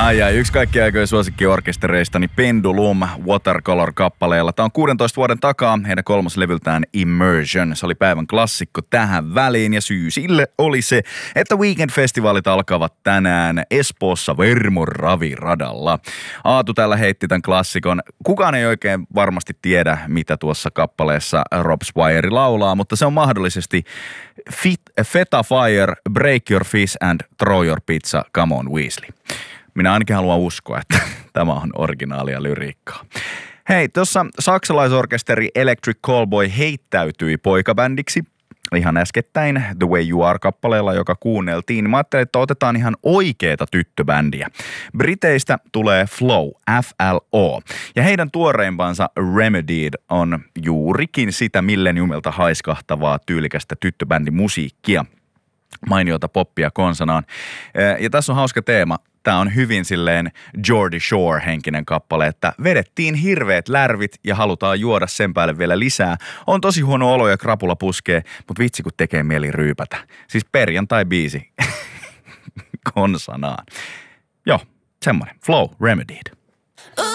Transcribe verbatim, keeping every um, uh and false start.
Ai ai, yksi kaikkien aikojen suosikkiorkestereistani Pendulum Watercolor-kappaleella. Tämä on kuudentoista vuoden takaa heidän kolmoslevyltään Immersion. Se oli päivän klassikko tähän väliin ja syy sille oli se, että Weekend-festivaalit alkavat tänään Espoossa Vermon raviradalla. Aatu täällä heitti tämän klassikon. Kukaan ei oikein varmasti tiedä, mitä tuossa kappaleessa Rob Swire laulaa, mutta se on mahdollisesti Fit, Feta Fire, Break Your Fish and Throw Your Pizza, Come on Weasley. Minä ainakin haluan uskoa, että tämä on originaalia lyriikkaa. Hei, tuossa saksalaisorkesteri Electric Callboy heittäytyi poikabändiksi ihan äskettäin The Way You Are-kappaleella, joka kuunneltiin. Mä ajattelin, että otetaan ihan oikeeta tyttöbändiä. Briteistä tulee Flow, F L O. Ja heidän tuoreimpansa Remedied on juurikin sitä milleniumilta haiskahtavaa tyylikästä tyttöbändimusiikkia. Mainiota poppia konsanaan. Ja tässä on hauska teema. Tämä on hyvin silleen Geordie Shore-henkinen kappale, että vedettiin hirveät lärvit ja halutaan juoda sen päälle vielä lisää. On tosi huono olo ja krapula puskee, mutta vitsi kun tekee mieli ryypätä. Siis perjantai-biisi konsanaan. Joo, semmoinen. Flow, Remedied.